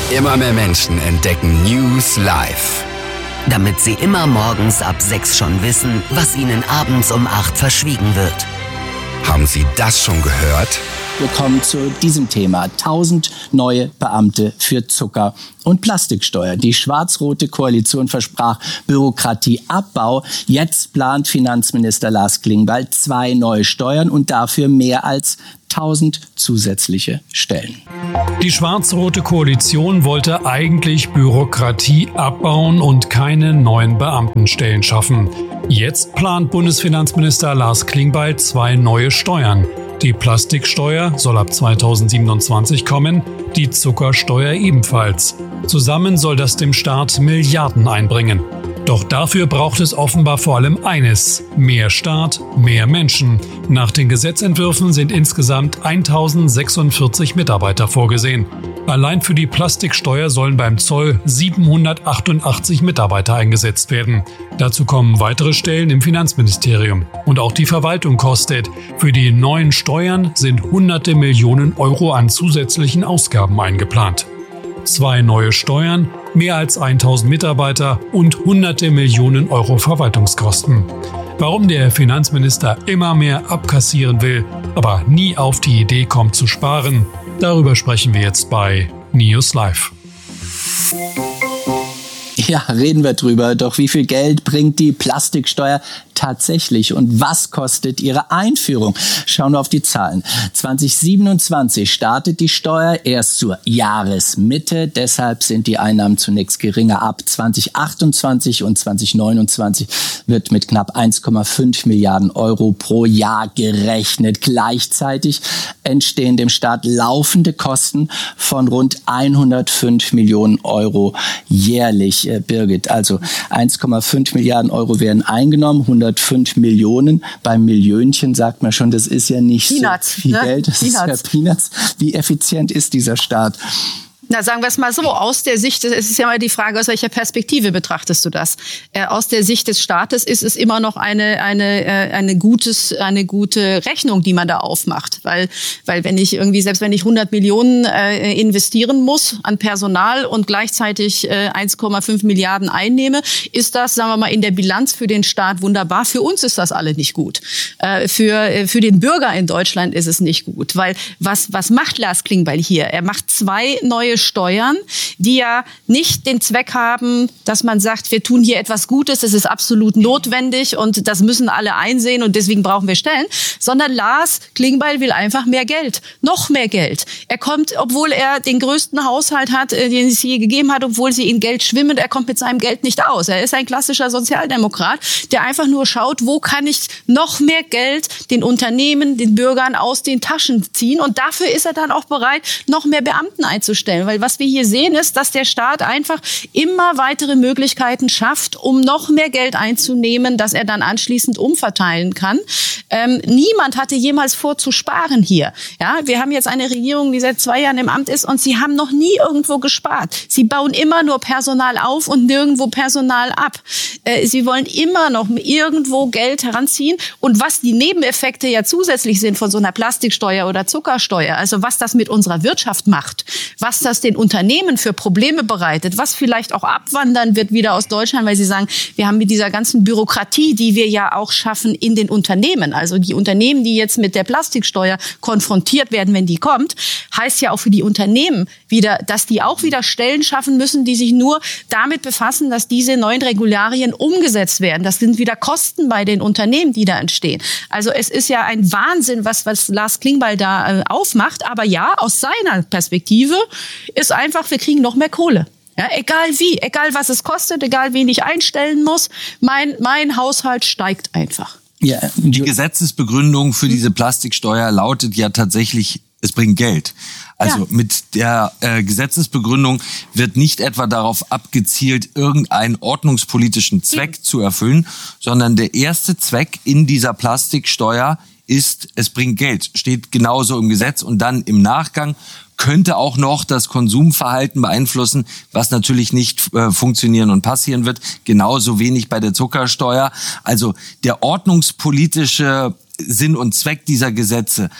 Immer mehr Menschen entdecken News Live. Damit sie immer morgens ab 6 schon wissen, was ihnen abends um 8 verschwiegen wird. Haben Sie das schon gehört? Wir kommen zu diesem Thema. 1000 neue Beamte für Zucker- und Plastiksteuer. Die schwarz-rote Koalition versprach Bürokratieabbau. Jetzt plant Finanzminister Lars Klingbeil 2 neue Steuern und dafür mehr als 1000 zusätzliche Stellen. Die schwarz-rote Koalition wollte eigentlich Bürokratie abbauen und keine neuen Beamtenstellen schaffen. Jetzt plant Bundesfinanzminister Lars Klingbeil 2 neue Steuern. Die Plastiksteuer soll ab 2027 kommen, die Zuckersteuer ebenfalls. Zusammen soll das dem Staat Milliarden einbringen. Doch dafür braucht es offenbar vor allem eines: mehr Staat, mehr Menschen. Nach den Gesetzentwürfen sind insgesamt 1046 Mitarbeiter vorgesehen. Allein für die Plastiksteuer sollen beim Zoll 788 Mitarbeiter eingesetzt werden. Dazu kommen weitere Stellen im Finanzministerium. Und auch die Verwaltung kostet. Für die neuen Steuern sind hunderte Millionen Euro an zusätzlichen Ausgaben eingeplant. 2 neue Steuern, mehr als 1000 Mitarbeiter und hunderte Millionen Euro Verwaltungskosten. Warum der Finanzminister immer mehr abkassieren will, aber nie auf die Idee kommt zu sparen, darüber sprechen wir jetzt bei News Live. Ja, reden wir drüber. Doch wie viel Geld bringt die Plastiksteuer tatsächlich und was kostet ihre Einführung? Schauen wir auf die Zahlen. 2027 startet die Steuer erst zur Jahresmitte. Deshalb sind die Einnahmen zunächst geringer. Ab 2028 und 2029 wird mit knapp 1,5 Milliarden Euro pro Jahr gerechnet. Gleichzeitig entstehen dem Staat laufende Kosten von rund 105 Millionen Euro jährlich. Birgit, also 1,5 Milliarden Euro werden eingenommen, 105 Millionen. Beim Millionchen sagt man schon, das ist ja nicht Peanuts, so viel Geld, das ist ja Peanuts. Wie effizient ist dieser Staat? Na, sagen wir es mal so, aus der Sicht, es ist ja mal die Frage, aus welcher Perspektive betrachtest du das? Aus der Sicht des Staates ist es immer noch eine gute Rechnung, die man da aufmacht. Weil wenn ich irgendwie, selbst wenn ich 100 Millionen investieren muss an Personal und gleichzeitig 1,5 Milliarden einnehme, ist das, sagen wir mal, in der Bilanz für den Staat wunderbar. Für uns ist das alle nicht gut. Für den Bürger in Deutschland ist es nicht gut. Weil was macht Lars Klingbeil hier? Er macht 2 neue Steuern, die ja nicht den Zweck haben, dass man sagt, wir tun hier etwas Gutes, das ist absolut notwendig und das müssen alle einsehen und deswegen brauchen wir Stellen, sondern Lars Klingbeil will einfach mehr Geld, noch mehr Geld. Er kommt, obwohl er den größten Haushalt hat, den es je gegeben hat, obwohl sie in Geld schwimmen, er kommt mit seinem Geld nicht aus. Er ist ein klassischer Sozialdemokrat, der einfach nur schaut, wo kann ich noch mehr Geld den Unternehmen, den Bürgern aus den Taschen ziehen, und dafür ist er dann auch bereit, noch mehr Beamten einzustellen. Weil was wir hier sehen, ist, dass der Staat einfach immer weitere Möglichkeiten schafft, um noch mehr Geld einzunehmen, das er dann anschließend umverteilen kann. Niemand hatte jemals vor zu sparen hier. Ja, wir haben jetzt eine Regierung, die seit 2 Jahren im Amt ist, und sie haben noch nie irgendwo gespart. Sie bauen immer nur Personal auf und nirgendwo Personal ab. Sie wollen immer noch irgendwo Geld heranziehen. Und was die Nebeneffekte ja zusätzlich sind von so einer Plastiksteuer oder Zuckersteuer, also was das mit unserer Wirtschaft macht, was das den Unternehmen für Probleme bereitet, was vielleicht auch abwandern wird wieder aus Deutschland, weil sie sagen, wir haben mit dieser ganzen Bürokratie, die wir ja auch schaffen in den Unternehmen, also die Unternehmen, die jetzt mit der Plastiksteuer konfrontiert werden, wenn die kommt, heißt ja auch für die Unternehmen wieder, dass die auch wieder Stellen schaffen müssen, die sich nur damit befassen, dass diese neuen Regularien umgesetzt werden. Das sind wieder Kosten bei den Unternehmen, die da entstehen. Also es ist ja ein Wahnsinn, was Lars Klingbeil da aufmacht. Aber ja, aus seiner Perspektive ist einfach, wir kriegen noch mehr Kohle. Ja, egal wie, egal was es kostet, egal wen ich einstellen muss, mein Haushalt steigt einfach. Ja, die Gesetzesbegründung für diese Plastiksteuer lautet ja tatsächlich, es bringt Geld. Also mit der Gesetzesbegründung wird nicht etwa darauf abgezielt, irgendeinen ordnungspolitischen Zweck zu erfüllen, sondern der erste Zweck in dieser Plastiksteuer ist, es bringt Geld. Steht genauso im Gesetz, und dann im Nachgang könnte auch noch das Konsumverhalten beeinflussen, was natürlich nicht funktionieren und passieren wird. Genauso wenig bei der Zuckersteuer. Also der ordnungspolitische Sinn und Zweck dieser Gesetze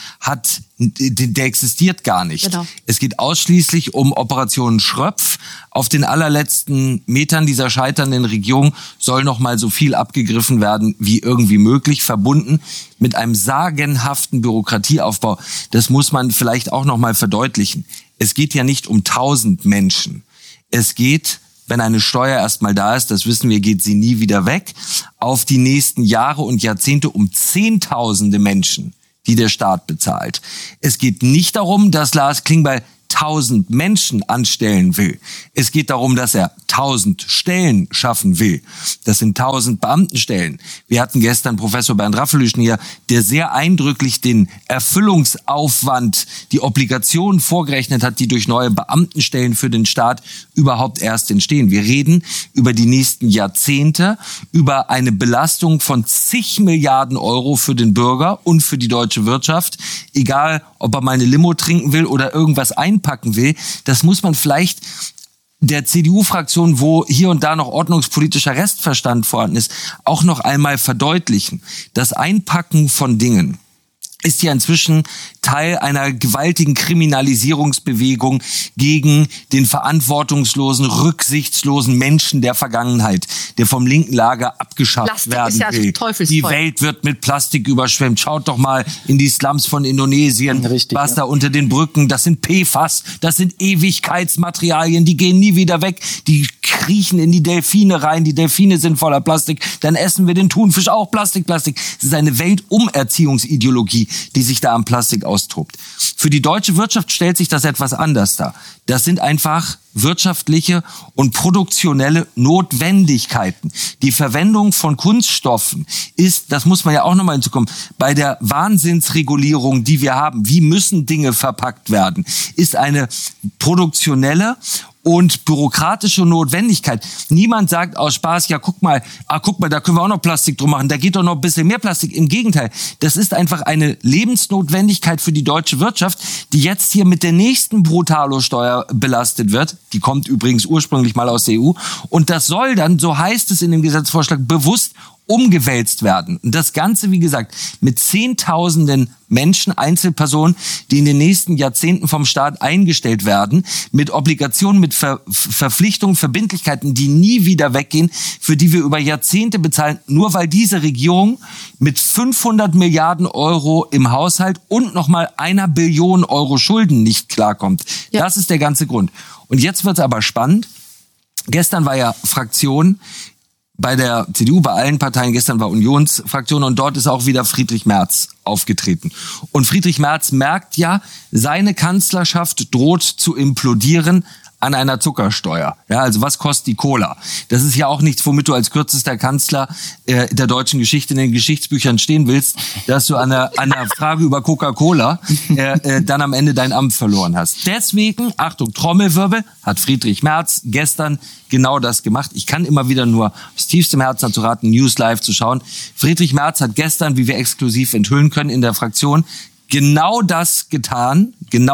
der existiert gar nicht. Genau. Es geht ausschließlich um Operation Schröpf. Auf den allerletzten Metern dieser scheiternden Regierung soll noch mal so viel abgegriffen werden wie irgendwie möglich, verbunden mit einem sagenhaften Bürokratieaufbau. Das muss man vielleicht auch noch mal verdeutlichen. Es geht ja nicht um 1000 Menschen. Es geht, wenn eine Steuer erstmal da ist, das wissen wir, geht sie nie wieder weg, auf die nächsten Jahre und Jahrzehnte um Zehntausende Menschen, die der Staat bezahlt. Es geht nicht darum, dass Lars Klingbeil 1000 Menschen anstellen will. Es geht darum, dass er 1000 Stellen schaffen will. Das sind 1000 Beamtenstellen. Wir hatten gestern Professor Bernd Raffelüschen hier, der sehr eindrücklich den Erfüllungsaufwand, die Obligationen vorgerechnet hat, die durch neue Beamtenstellen für den Staat überhaupt erst entstehen. Wir reden über die nächsten Jahrzehnte, über eine Belastung von zig Milliarden Euro für den Bürger und für die deutsche Wirtschaft. Egal, ob er mal eine Limo trinken will oder irgendwas einpacken will. Das muss man vielleicht der CDU-Fraktion, wo hier und da noch ordnungspolitischer Restverstand vorhanden ist, auch noch einmal verdeutlichen. Das Einpacken von Dingen ist ja inzwischen Teil einer gewaltigen Kriminalisierungsbewegung gegen den verantwortungslosen, rücksichtslosen Menschen der Vergangenheit, der vom linken Lager abgeschafft werden will. Die Welt wird mit Plastik überschwemmt. Schaut doch mal in die Slums von Indonesien, was da unter den Brücken, das sind PFAS, das sind Ewigkeitsmaterialien, die gehen nie wieder weg, die kriechen in die Delfine rein, die Delfine sind voller Plastik, dann essen wir den Thunfisch auch Plastik. Es ist eine Weltumerziehungsideologie, die sich da am Plastik austobt. Für die deutsche Wirtschaft stellt sich das etwas anders dar. Das sind einfach wirtschaftliche und produktionelle Notwendigkeiten. Die Verwendung von Kunststoffen ist, das muss man ja auch nochmal hinzukommen, bei der Wahnsinnsregulierung, die wir haben, wie müssen Dinge verpackt werden, ist eine produktionelle und bürokratische Notwendigkeit. Niemand sagt aus Spaß, ja guck mal, da können wir auch noch Plastik drum machen, da geht doch noch ein bisschen mehr Plastik. Im Gegenteil, das ist einfach eine Lebensnotwendigkeit für die deutsche Wirtschaft, die jetzt hier mit der nächsten Brutalo-Steuer belastet wird. Die kommt übrigens ursprünglich mal aus der EU. Und das soll dann, so heißt es in dem Gesetzesvorschlag, bewusst umgewälzt werden. Und das Ganze, wie gesagt, mit Zehntausenden Menschen, Einzelpersonen, die in den nächsten Jahrzehnten vom Staat eingestellt werden, mit Obligationen, mit Verpflichtungen, Verbindlichkeiten, die nie wieder weggehen, für die wir über Jahrzehnte bezahlen, nur weil diese Regierung mit 500 Milliarden Euro im Haushalt und nochmal 1 Billion Euro Schulden nicht klarkommt. Ja. Das ist der ganze Grund. Und jetzt wird's aber spannend. Gestern war ja Fraktion bei der CDU, bei allen Parteien, gestern war Unionsfraktion und dort ist auch wieder Friedrich Merz aufgetreten. Und Friedrich Merz merkt ja, seine Kanzlerschaft droht zu implodieren an einer Zuckersteuer. Ja, also was kostet die Cola? Das ist ja auch nichts, womit du als kürzester Kanzler der deutschen Geschichte in den Geschichtsbüchern stehen willst, dass du an einer Frage über Coca-Cola dann am Ende dein Amt verloren hast. Deswegen, Achtung, Trommelwirbel, hat Friedrich Merz gestern genau das gemacht. Ich kann immer wieder nur aus tiefstem Herzen dazu raten, News Live zu schauen. Friedrich Merz hat gestern, wie wir exklusiv enthüllen können in der Fraktion, genau das getan,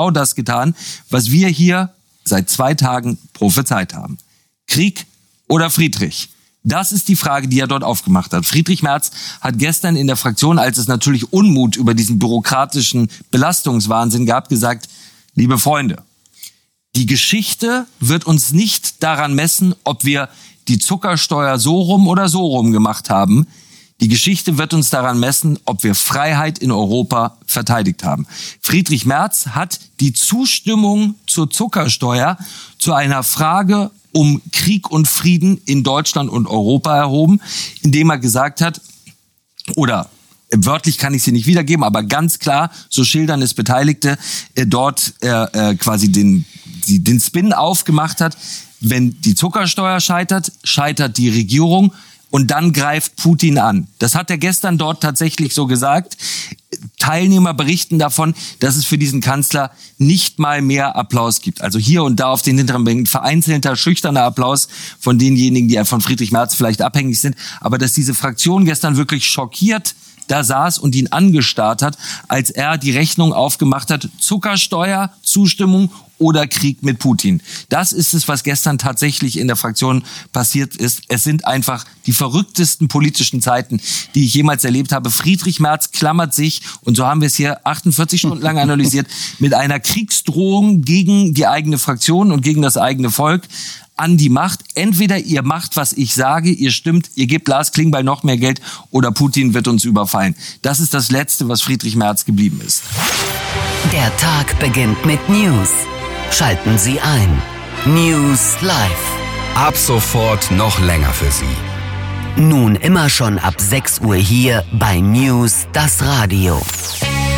was wir hier seit 2 Tagen prophezeit haben. Krieg oder Friedrich? Das ist die Frage, die er dort aufgemacht hat. Friedrich Merz hat gestern in der Fraktion, als es natürlich Unmut über diesen bürokratischen Belastungswahnsinn gab, gesagt, liebe Freunde, die Geschichte wird uns nicht daran messen, ob wir die Zuckersteuer so rum oder so rum gemacht haben. Die Geschichte wird uns daran messen, ob wir Freiheit in Europa verteidigt haben. Friedrich Merz hat die Zustimmung zur Zuckersteuer zu einer Frage um Krieg und Frieden in Deutschland und Europa erhoben, indem er gesagt hat, oder wörtlich kann ich sie nicht wiedergeben, aber ganz klar, so schildern es Beteiligte, dort quasi den Spin aufgemacht hat, wenn die Zuckersteuer scheitert, scheitert die Regierung und dann greift Putin an. Das hat er gestern dort tatsächlich so gesagt. Teilnehmer berichten davon, dass es für diesen Kanzler nicht mal mehr Applaus gibt. Also hier und da auf den hinteren Bänken vereinzelter, schüchterner Applaus von denjenigen, die von Friedrich Merz vielleicht abhängig sind. Aber dass diese Fraktion gestern wirklich schockiert da saß und ihn angestarrt hat, als er die Rechnung aufgemacht hat, Zuckersteuer, Zustimmung oder Krieg mit Putin. Das ist es, was gestern tatsächlich in der Fraktion passiert ist. Es sind einfach die verrücktesten politischen Zeiten, die ich jemals erlebt habe. Friedrich Merz klammert sich, und so haben wir es hier 48 Stunden lang analysiert, mit einer Kriegsdrohung gegen die eigene Fraktion und gegen das eigene Volk an die Macht. Entweder ihr macht, was ich sage, ihr stimmt, ihr gebt Lars Klingbeil noch mehr Geld, oder Putin wird uns überfallen. Das ist das Letzte, was Friedrich Merz geblieben ist. Der Tag beginnt mit News. Schalten Sie ein. News Live. Ab sofort noch länger für Sie. Nun immer schon ab 6 Uhr hier bei News, das Radio.